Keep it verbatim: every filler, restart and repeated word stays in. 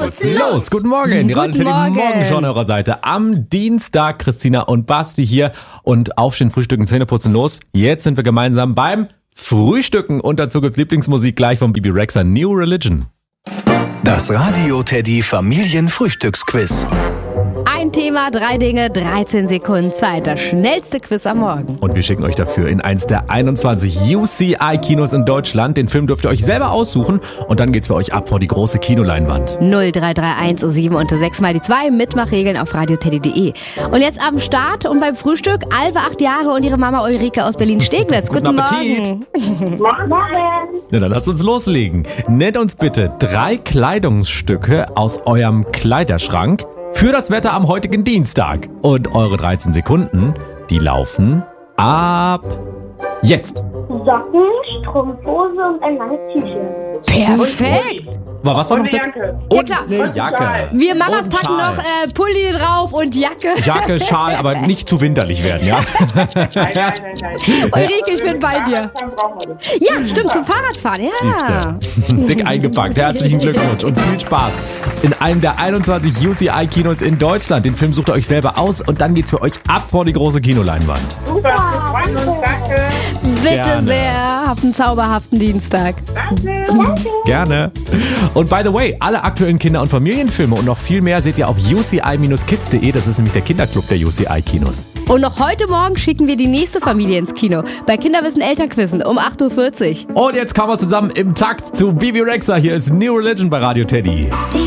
putzen los. Guten Morgen, die Radio Teddy Morgen. Morgenschau-Hörerseite. Am Dienstag Christina und Basti hier und Aufstehen, Frühstücken, Zähne putzen los. Jetzt sind wir gemeinsam beim Frühstücken und dazu gibt's Lieblingsmusik gleich von Bebe Rexha, New Religion. Das Radio Teddy Familienfrühstücksquiz. Ein Thema, drei Dinge, dreizehn Sekunden Zeit. Das schnellste Quiz am Morgen. Und wir schicken euch dafür in eins der einundzwanzig U C I-Kinos in Deutschland. Den Film dürft ihr euch selber aussuchen und dann geht's für euch ab vor die große Kinoleinwand. null drei drei eins sieben und sechs mal die zwei. Mitmachregeln auf radioteddy punkt de. Und jetzt am Start und beim Frühstück Alva, acht Jahre und ihre Mama Ulrike aus Berlin-Steglitz. Guten Guten Appetit. Morgen. Morgen. Na, dann lasst uns loslegen. Nennt uns bitte drei Kleidungsstücke aus eurem Kleiderschrank für das Wetter am heutigen Dienstag. Und eure dreizehn Sekunden, die laufen ab jetzt. Socken, Strumpfhose und ein langes T-Shirt. Perfekt. War was war noch Und das? eine Jacke. Und Ja, klar. eine Jacke. Wir Mamas Und packen Schal. noch äh, Pulli drauf und Jacke. Jacke, Schal, aber nicht zu winterlich werden, ja? Nein, nein, nein, nein. Ulrike, ich bin bei dir. Fahrradfahren brauchen wir das. Ja, stimmt, zum Fahrradfahren, ja. Siehste. Dick eingepackt. Herzlichen Glückwunsch und viel Spaß in einem der einundzwanzig U C I-Kinos in Deutschland. Den Film sucht ihr euch selber aus und dann geht's für euch ab vor die große Kinoleinwand. Super, wir freuen uns, danke. Bitte Gerne. sehr. Habt einen zauberhaften Dienstag. Danke. Gerne. Und by the way, alle aktuellen Kinder- und Familienfilme und noch viel mehr seht ihr auf u c i Bindestrich kids punkt de. Das ist nämlich der Kinderclub der U C I-Kinos. Und noch heute Morgen schicken wir die nächste Familie ins Kino. Bei Kinderwissen Elternquizzen um acht Uhr vierzig. Und jetzt kommen wir zusammen im Takt zu Bebe Rexha. Hier ist New Religion bei Radio Teddy. Die